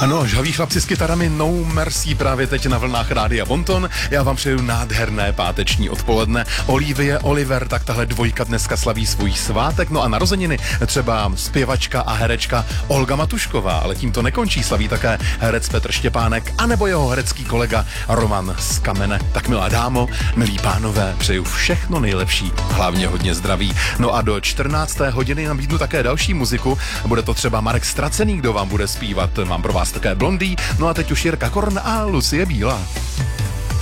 Ano, žhaví chlapci s kytarami No Mercy právě teď na vlnách Rádia Bonton. Já vám přeju nádherné páteční odpoledne. Olivie, Oliver, tak tahle dvojka dneska slaví svůj svátek. No a narozeniny třeba zpěvačka a herečka Olga Matušková, ale tím to nekončí. Slaví také herec Petr Štěpánek, anebo jeho herecký kolega Roman z Kamene. Tak milá dámo, milí pánové, přeju všechno nejlepší, hlavně hodně zdraví. No a do 14. hodiny nabídnu také další muziku. Bude to třeba Marek Stracený, kdo vám bude zpívat. Mám pro vás také Blondý, no a teď už Jirka Korn a Lucie Bílá.